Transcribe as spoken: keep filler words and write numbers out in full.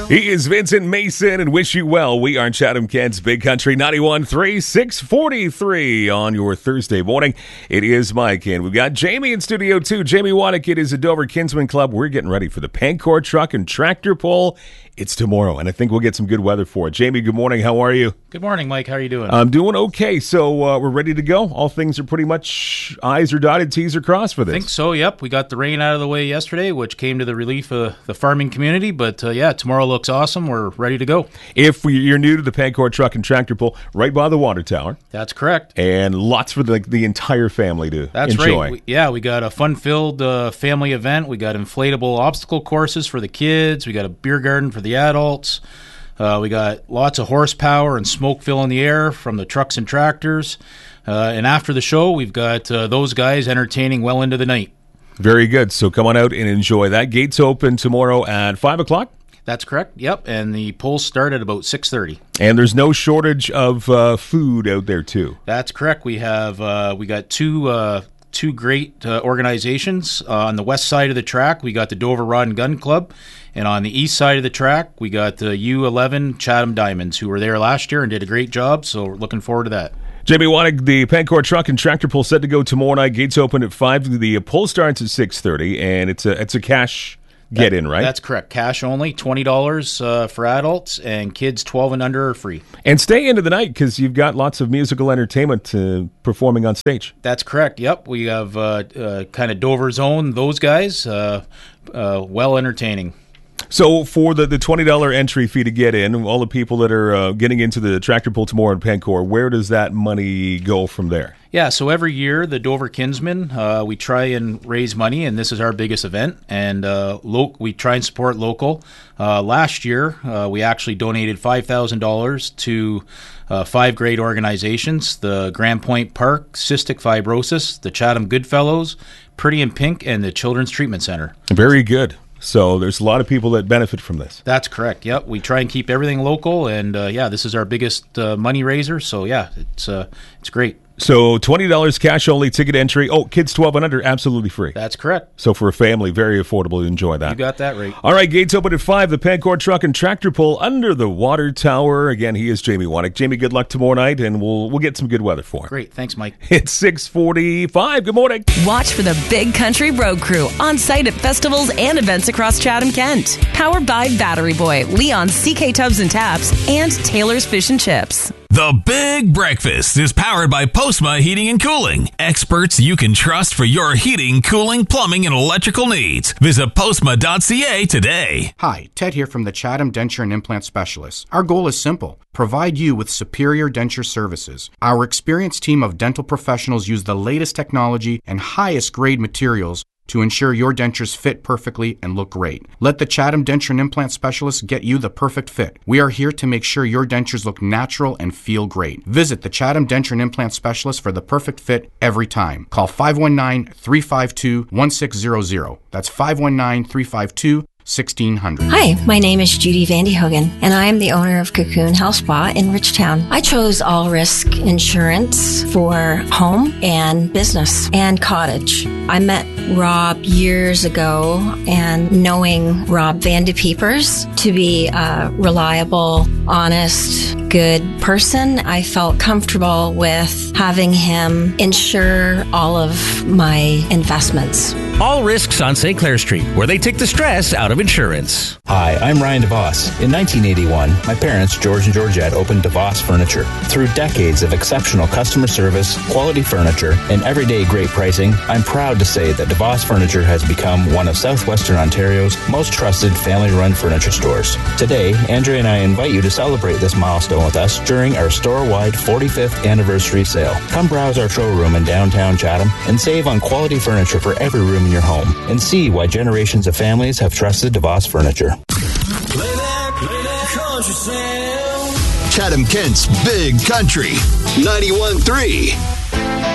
He is Vincent Mason and wish you well. We are Chatham Kent's Big Country ninety-one point three, six forty-three on your Thursday morning. It is Mike, and we've got Jamie in studio too. Jamie Waddick, it is a Dover Kinsman Club. We're getting ready for the Pancor Truck and Tractor Pull. It's tomorrow, and I think we'll get some good weather for it. Jamie, good morning. How are you? Good morning, Mike. How are you doing? I'm doing okay. So uh, we're ready to go. All things are pretty much I's are dotted, T's are crossed for this. I think so, yep. We got the rain out of the way yesterday, which came to the relief of the farming community. But, uh, yeah, tomorrow looks awesome. We're ready to go. If we, you're new to the Pancor Truck and Tractor Pull, right by the water tower. That's correct. And lots for the, the entire family to That's enjoy. right. We, yeah, we got a fun-filled uh, family event. We got inflatable obstacle courses for the kids. We got a beer garden for the adults. Uh, we got lots of horsepower and smoke filling the air from the trucks and tractors. Uh, and after the show, we've got uh, those guys entertaining well into the night. Very good. So come on out and enjoy that. Gates open tomorrow at five o'clock? That's correct. Yep. And the polls start at about six thirty. And there's no shortage of uh, food out there, too. That's correct. We have uh, we got two uh, two great uh, organizations. Uh, on the west side of the track, we got the Dover Rod and Gun Club. And on the east side of the track, we got the U eleven Chatham Diamonds, who were there last year and did a great job. So we're looking forward to that. Jamie Waddick, the Pancor Truck and Tractor Pull set to go tomorrow night. Gates open at five. The poll starts at six thirty, and it's a it's a cash get in, right? That's correct. Cash only, twenty dollars uh, for adults, and kids twelve and under are free. And stay into the night because you've got lots of musical entertainment uh, performing on stage. That's correct. Yep. We have uh, uh, kind of Dover's own, those guys, uh, uh, well entertaining. So for the, the twenty dollars entry fee to get in, all the people that are uh, getting into the Tractor Pull tomorrow in Pancor, where does that money go from there? Yeah, so every year, the Dover Kinsmen, uh, we try and raise money, and this is our biggest event, and uh, lo- we try and support local. Uh, last year, uh, we actually donated five thousand dollars to uh, five great organizations, the Grand Point Park, Cystic Fibrosis, the Chatham Goodfellows, Pretty in Pink, and the Children's Treatment Center. Very good. So there's a lot of people that benefit from this. That's correct. Yep, we try and keep everything local, and uh, yeah, this is our biggest uh, money raiser. So yeah, it's uh, it's great. So twenty dollars cash only, ticket entry. Oh, kids twelve and under, absolutely free. That's correct. So for a family, very affordable to enjoy that. You got that right. All right, gates open at five. The Pancor Truck and Tractor Pull under the water tower. Again, he is Jamie Waddick. Jamie, good luck tomorrow night, and we'll we'll get some good weather for him. Great. Thanks, Mike. It's six forty-five. Good morning. Watch for the Big Country Road Crew on site at festivals and events across Chatham, Kent. Powered by Battery Boy, Leon's C K Tubs and Taps, and Taylor's Fish and Chips. The Big Breakfast is powered by Postma Heating and Cooling. Experts you can trust for your heating, cooling, plumbing, and electrical needs. Visit postma dot c a today. Hi, Ted here from the Chatham Denture and Implant Specialists. Our goal is simple. Provide you with superior denture services. Our experienced team of dental professionals use the latest technology and highest grade materials to ensure your dentures fit perfectly and look great. Let the Chatham Denture and Implant Specialists get you the perfect fit. We are here to make sure your dentures look natural and feel great. Visit the Chatham Denture and Implant Specialists for the perfect fit every time. Call five one nine, three five two, one six zero zero. That's five one nine, three five two, sixteen hundred. Hi, my name is Judy Vandehogen, and I am the owner of Cocoon Health Spa in Richtown. I chose all risk insurance for home and business and cottage. I met Rob years ago, and knowing Rob Vandepeepers to be a reliable, honest, good person, I felt comfortable with having him insure all of my investments. All Risks on Saint Clair Street, where they take the stress out of insurance. Hi, I'm Ryan DeVos. In nineteen eighty-one, my parents, George and Georgette, opened DeVos Furniture. Through decades of exceptional customer service, quality furniture, and everyday great pricing, I'm proud to say that DeVos Furniture has become one of Southwestern Ontario's most trusted family-run furniture stores. Today, Andrea and I invite you to celebrate this milestone with us during our store-wide forty-fifth anniversary sale. Come browse our showroom in downtown Chatham and save on quality furniture for every room in your home, and see why generations of families have trusted DeVos Furniture. Play that, play that country sound. Chatham Kent's Big Country ninety-one point three.